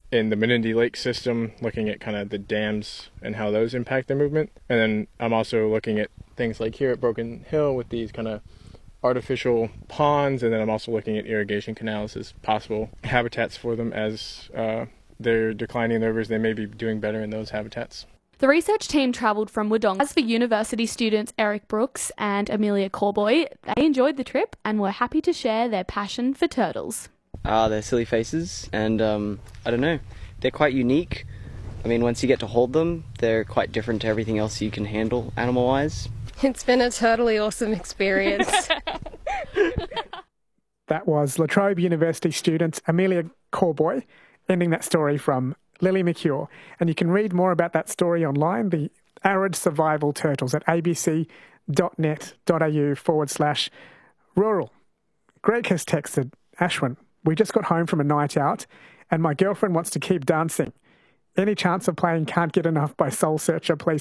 in the Menindee Lake system, looking at kind of the dams and how those impact their movement. And then I'm also looking at things like here at Broken Hill with these kind of artificial ponds, and then I'm also looking at irrigation canals as possible habitats for them. As they're declining in the rivers, they may be doing better in those habitats. The research team travelled from Wodonga. As for university students Eric Brooks and Amelia Corboy, they enjoyed the trip and were happy to share their passion for turtles. They're silly faces, and I don't know, they're quite unique. I mean, once you get to hold them, they're quite different to everything else you can handle animal-wise. It's been a totally awesome experience. That was La Trobe University student Amelia Corboy ending that story from Lily McCure. And you can read more about that story online, the arid survival turtles, at abc.net.au/rural. Greg has texted, Ashwin, we just got home from a night out and my girlfriend wants to keep dancing. Any chance of playing Can't Get Enough by Soul Searcher, please?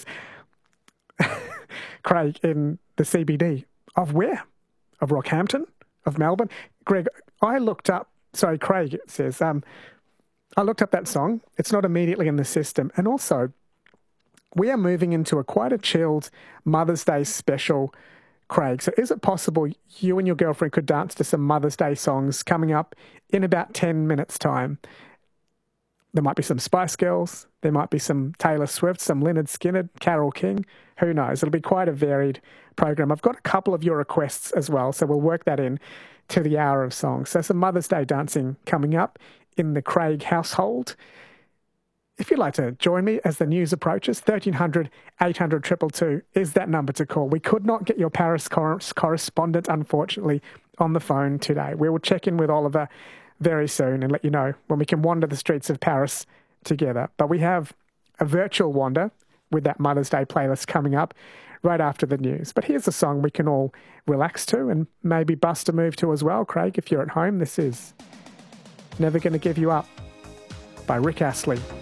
Craig, in the CBD. Of where? Of Rockhampton? Of Melbourne? Greg, Craig, it says, I looked up that song. It's not immediately in the system. And also, we are moving into quite a chilled Mother's Day special, Craig. So is it possible you and your girlfriend could dance to some Mother's Day songs coming up in about 10 minutes' time? There might be some Spice Girls. There might be some Taylor Swift, some Lynyrd Skynyrd, Carole King. Who knows? It'll be quite a varied program. I've got a couple of your requests as well, so we'll work that in to the hour of songs. So some Mother's Day dancing coming up in the Craig household. If you'd like to join me as the news approaches, 1300 800 222 is that number to call. We could not get your Paris correspondent, unfortunately, on the phone today. We will check in with Oliver very soon and let you know when we can wander the streets of Paris together. But we have a virtual wander with that Mother's Day playlist coming up right after the news. But here's a song we can all relax to and maybe bust a move to as well, Craig, if you're at home. This is Never Gonna Give You Up by Rick Astley.